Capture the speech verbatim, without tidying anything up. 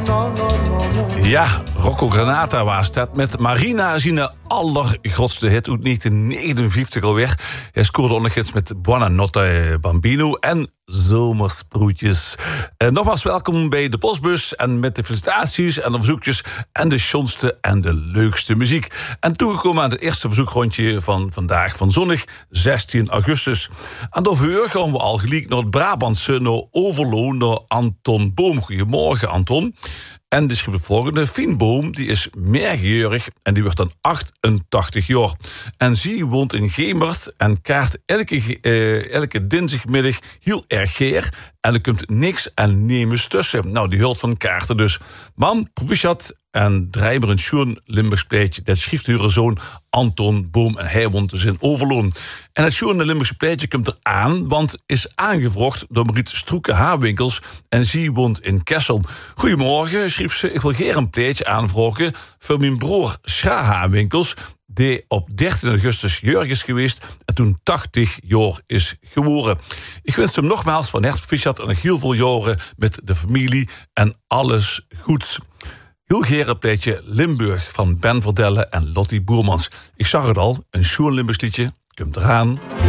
no, no, no, no. Ja, Rocco Granata was dat met Marina zijn allergrootste hit uit negentien negenenvijftig alweer. Hij scoorde ook nog eens met Buonanotte Bambino en Zomersproetjes. En nogmaals welkom bij de Postbus en met de felicitaties en de verzoekjes en de schoonste en de leukste muziek. En toegekomen aan het eerste verzoekrondje van vandaag, van zondag zestien augustus. En daarvoor gaan we al gelijk naar het Brabantse, naar Overlo, naar Anton Boom. Goedemorgen, Anton. En de schrijft de volgende. Fien Boom, die is meerjarig en die wordt dan achtentachtig jaar. En zij woont in Gemert en kaart elke, eh, elke dinsdagmiddag heel erg geer. En er komt niks en nemens tussen. Nou, die hult van kaarten dus. Man, proficiat en drijver een schoon Limburgs pleitje. Dat schrijft hun zoon Anton Boom en hij woont dus in Overloon. En het schoon Limburgse pleitje komt er aan, want is aangevrocht door Mariet Stroeke Haarwinkels en zij woont in Kessel. Goedemorgen, schreef ze. Ik wil graag een pleitje aanvragen voor mijn broer Scha Haarwinkels, die op dertien augustus jarig is geweest en toen tachtig jaar is geworden. Ik wens hem nogmaals van harte proficiat en nog heel veel jaren met de familie en alles goeds. Heel gere pleitje Limburg van Ben Verdelle en Lottie Boermans. Ik zag het al, een schoon Limburgs liedje. Komt eraan.